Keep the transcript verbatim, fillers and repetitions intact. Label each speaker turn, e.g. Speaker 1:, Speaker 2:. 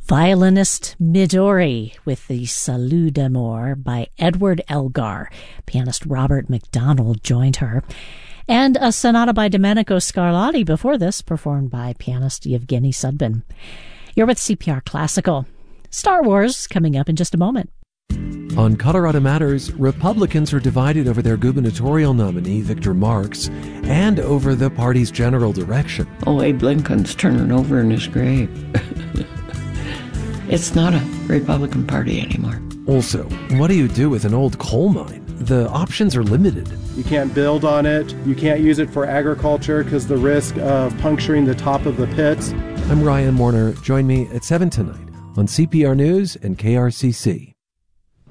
Speaker 1: Violinist Midori with the Salut d'Amour by Edward Elgar. Pianist Robert McDonald joined her. And a sonata by Domenico Scarlatti before this, performed by pianist Yevgeny Sudbin. You're with C P R Classical. Star Wars coming up in just a moment.
Speaker 2: On Colorado Matters, Republicans are divided over their gubernatorial nominee, Victor Marx, and over the party's general direction.
Speaker 3: Oh, Abe Lincoln's turning over in his grave. It's not a Republican Party anymore.
Speaker 2: Also, what do you do with an old coal mine? The options are limited.
Speaker 4: You can't build on it. You can't use it for agriculture because the risk of puncturing the top of the pits.
Speaker 2: I'm Ryan Warner. Join me at seven tonight on C P R News and K R C C.